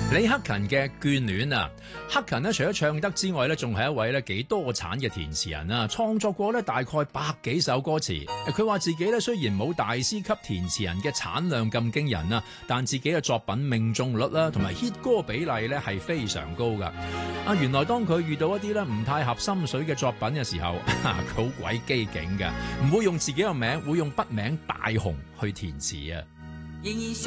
李克勤嘅眷戀啊，克勤呢除咗唱得之外呢，仲係一位呢幾多產嘅填詞人啊，創作過呢大概百幾首歌詞。佢話自己呢雖然冇大師級填詞人嘅產量咁驚人啊，但自己嘅作品命中率啦同埋 hit 歌比例呢係非常高噶。啊，原來當佢遇到一啲呢唔太合心水嘅作品嘅時候，佢好鬼機警噶，唔會用自己個名，會用筆名大雄去填詞啊。